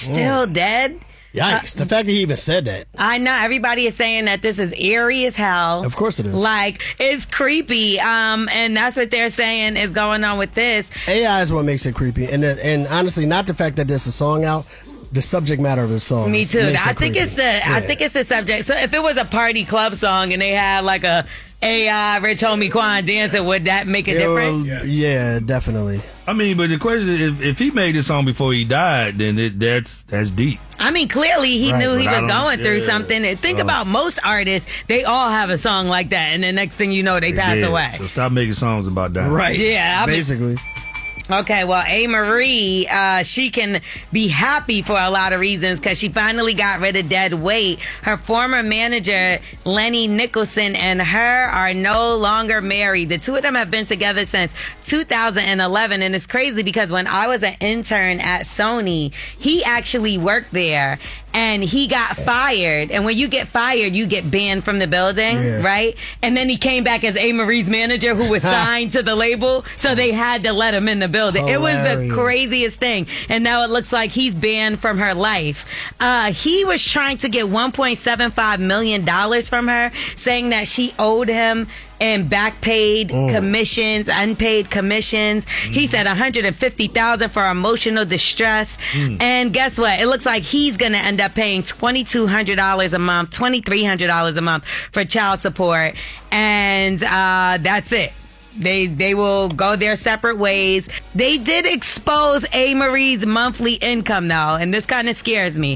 still dead. Yikes. The fact that he even said that. I know. Everybody is saying that this is eerie as hell. Of course it is. Like, it's creepy. And that's what they're saying is going on with this. AI is what makes it creepy. And honestly, not the fact that there's a song out. The subject matter of the song. Me too. I think it's the subject. So if it was a party club song and they had like a AI Rich Homie Quan dancing, would that make a difference? Yeah, definitely. I mean, but the question is, if he made this song before he died, then that's deep. I mean, clearly he knew he was going through something. And think about most artists, they all have a song like that, and the next thing you know, they pass away. So stop making songs about that. Right. Yeah. Basically. Okay, well, A-Marie, she can be happy for a lot of reasons because she finally got rid of dead weight. Her former manager, Lenny Nicholson, and her are no longer married. The two of them have been together since 2011, and it's crazy because when I was an intern at Sony, he actually worked there. And he got fired. And when you get fired, you get banned from the building, right? And then he came back as A-Marie's manager who was signed to the label. So they had to let him in the building. Hilarious. It was the craziest thing. And now it looks like he's banned from her life. He was trying to get $1.75 million from her, saying that she owed him and back paid commissions, unpaid commissions. He said $150,000 for emotional distress. And guess what? It looks like he's going to end up paying $2,200 a month, $2,300 a month for child support. And that's it. They will go their separate ways. They did expose A-Marie's monthly income, though, and this kind of scares me.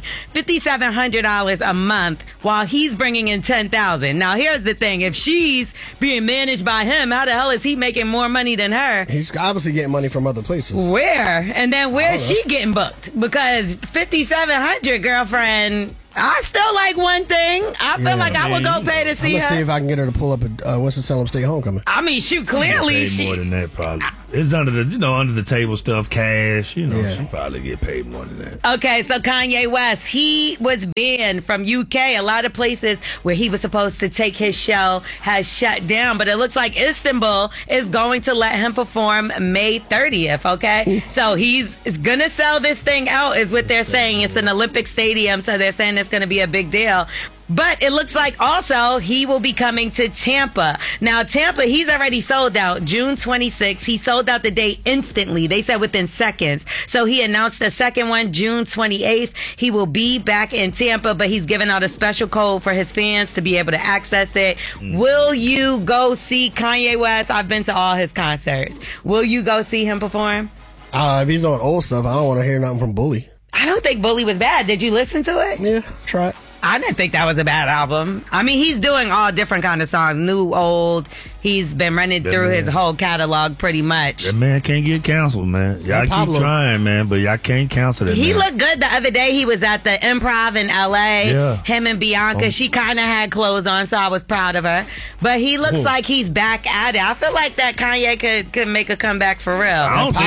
$5,700 a month while he's bringing in $10,000. Now, here's the thing. If she's being managed by him, how the hell is he making more money than her? He's obviously getting money from other places. Where? And then where's she getting booked? Because $5,700, girlfriend... I still like one thing. I feel like I would go pay to see her. Let's see if I can get her to pull up a Winston-Salem State Homecoming. I mean, shoot, clearly she more than that probably. It's under the table stuff, cash. She probably get paid more than that. Okay, so Kanye West, he was banned from UK. A lot of places where he was supposed to take his show has shut down, but it looks like Istanbul is going to let him perform May 30th. Okay, so he's gonna sell this thing out, is what they're saying. It's an Olympic stadium, so they're saying it's going to be a big deal. But it looks like also he will be coming to Tampa. Now, Tampa, he's already sold out. June 26th, he sold out the date instantly. They said within seconds. So he announced the second one, June 28th. He will be back in Tampa, but he's giving out a special code for his fans to be able to access it. Will you go see Kanye West? I've been to all his concerts. Will you go see him perform? If he's on old stuff, I don't want to hear nothing from Bully. I don't think Bully was bad. Did you listen to it? Yeah, try it. I didn't think that was a bad album. I mean, he's doing all different kind of songs, new, old. He's been running through his whole catalog pretty much. That man can't get canceled, man. Y'all keep trying, man, but y'all can't cancel that. He looked good the other day. He was at the Improv in L.A. Yeah. Him and Bianca. She kind of had clothes on, so I was proud of her. But he looks like he's back at it. I feel like that Kanye could make a comeback for real.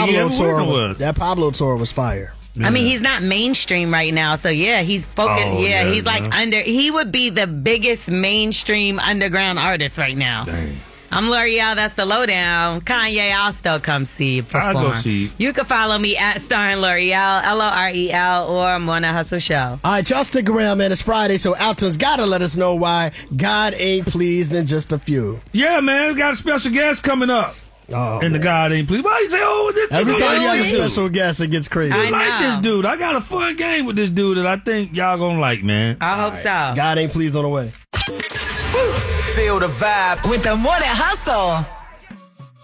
That Pablo tour was fire. Yeah. I mean, he's not mainstream right now, so yeah, he's focused. He's like he would be the biggest mainstream underground artist right now. Dang. I'm L'Oreal, that's the lowdown. Kanye, I'll still come see you perform. I'll go see you. You can follow me at Starring L'Oreal, L-O-R-E-L, or Morning Hustle Show. All right, y'all stick around, man. It's Friday, so Alton's got to let us know why God ain't pleased in just a few. Yeah, man, we got a special guest coming up. And the God ain't pleased. Why you say, this every time you have a special guest, it gets crazy. I like this dude. I got a fun game with this dude that I think y'all gonna like, man. I hope so. God ain't pleased on the way. Feel the vibe with the Morning Hustle.